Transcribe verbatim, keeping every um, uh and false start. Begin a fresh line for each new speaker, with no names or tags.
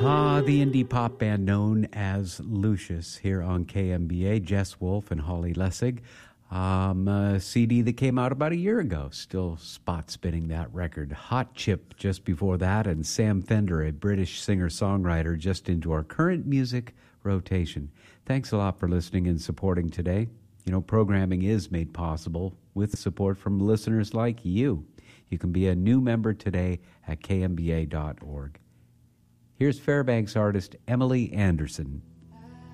Ah, the indie pop band known as Lucius here on K M B A, Jess Wolf and Holly Lessig. Um, a C D that came out about a year ago, still spot spinning that record. Hot Chip just before that, and Sam Fender, a British singer-songwriter, just into our current music rotation. Thanks a lot for listening and supporting today. You know, programming is made possible with support from listeners like you. You can be a new member today at k m b a dot org. Here's Fairbanks artist Emily Anderson.